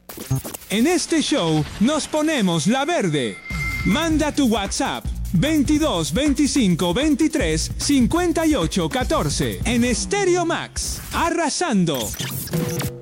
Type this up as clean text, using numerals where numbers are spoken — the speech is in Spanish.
En este show nos ponemos la verde. Manda tu WhatsApp 22 25 23 58 14 en Stereo Max, arrasando.